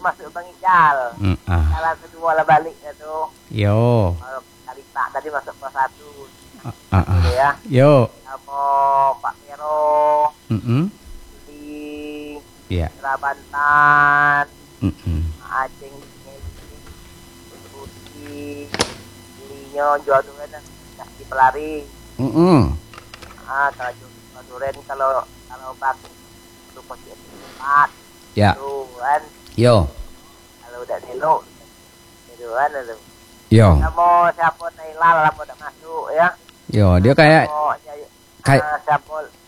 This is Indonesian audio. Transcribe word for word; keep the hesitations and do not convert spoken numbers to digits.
masuk Bang Ical. Mm, ah. Jalan kedua lah balik itu. Yo. Kalau kali tak tadi masuk kelas satu. Ah, ah, ah. Ya. Yo. Sama Pak Pero. Mm-mm. Di Iya. Rabantan. Mm-mm. Aceh Putih. Belinya jual durian kasih pelari. Mm-mm. Ah, kalau jual durian kalau kalau bagus itu pasti empat. Ya. Tuh kan. Yo. Kalau udah elok itu kan itu. Yo. Kamu siapa Naila lah mau udah masuk ya. Yo, dia kayak Kamu, kayak uh, siapa